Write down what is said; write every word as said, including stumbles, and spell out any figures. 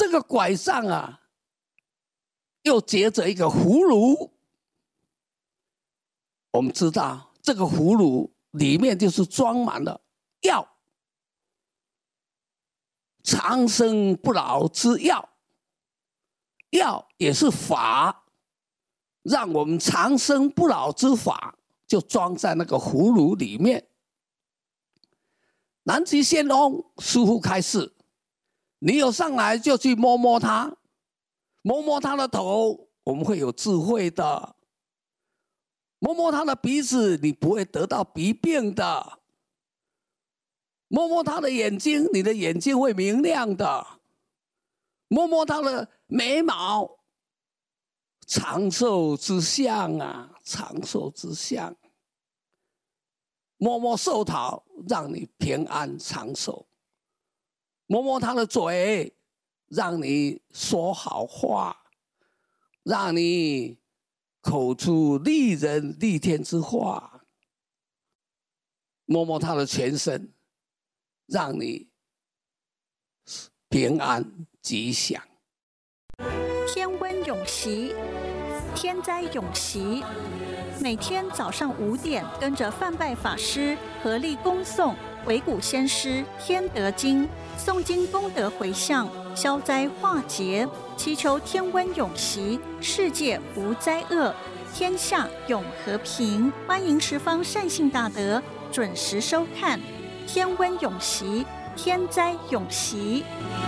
这个拐杖啊，又结着一个葫芦。我们知道，这个葫芦里面就是装满了药，长生不老之药。药也是法，让我们长生不老之法，就装在那个葫芦里面。南极仙翁师父开示，你有上来就去摸摸它，摸摸它的头，我们会有智慧的；摸摸它的鼻子，你不会得到鼻病的；摸摸它的眼睛，你的眼睛会明亮的；摸摸它的眉毛，长寿之相啊，长寿之相。摸摸寿桃，让你平安长寿；摸摸他的嘴，让你说好话，让你口出利人利天之话；摸摸他的全身，让你平安吉祥。 天温永习，天灾永习。每天早上五点，跟着范拜法师合力恭诵维古先师天德经，诵经功德回向，消灾化劫，祈求天温永习，世界无灾厄，天下永和平。欢迎十方善信大德准时收看天温永习，天灾永习。